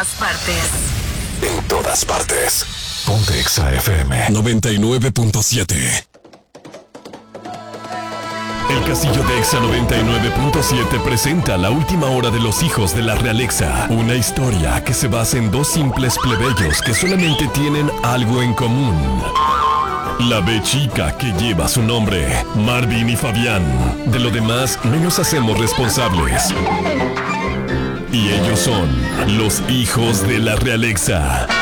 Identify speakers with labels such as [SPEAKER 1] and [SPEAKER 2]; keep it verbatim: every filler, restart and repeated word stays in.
[SPEAKER 1] partes.
[SPEAKER 2] En todas partes. Ponte Exa F M noventa y nueve punto siete. El Castillo de Exa noventa y nueve punto siete presenta La última hora de los hijos de la Realexa. Una historia que se basa en dos simples plebeyos que solamente tienen algo en común. La B chica que lleva su nombre, Marvin y Fabián. De lo demás no nos hacemos responsables. Y ellos son los hijos de la Realexa.